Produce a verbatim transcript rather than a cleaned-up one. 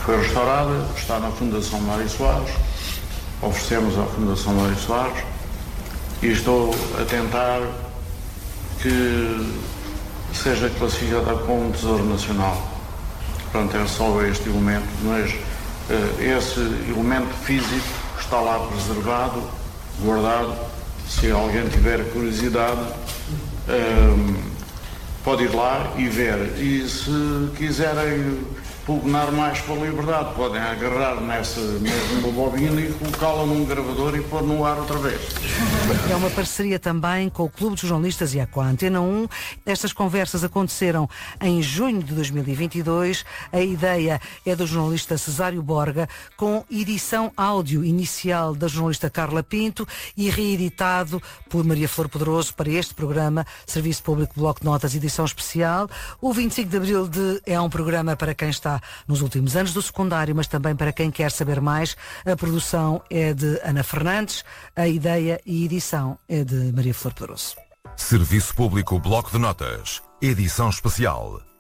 Foi restaurada, está na Fundação Mário Soares, oferecemos à Fundação Mário Soares e estou a tentar que seja classificada como um tesouro nacional. Portanto, é só este elemento, mas uh, esse elemento físico está lá preservado, guardado. Se alguém tiver curiosidade, uh, pode ir lá e ver. E se quiserem pugnar mais pela liberdade, podem agarrar nessa mesma bobina e colocá-la num gravador e pôr no ar outra vez. É uma parceria também com o Clube dos Jornalistas e com a Antena um. Estas conversas aconteceram em junho de dois mil e vinte e dois. A ideia é do jornalista Cesário Borga, com edição áudio inicial da jornalista Carla Pinto e reeditado por Maria Flor Poderoso para este programa, Serviço Público Bloco de Notas, edição especial. O vinte e cinco de Abril de, é um programa para quem está nos últimos anos do secundário, mas também para quem quer saber mais. A produção é de Ana Fernandes, a ideia e edição é de Maria Flor Poderoso. Serviço Público Bloco de Notas, edição especial.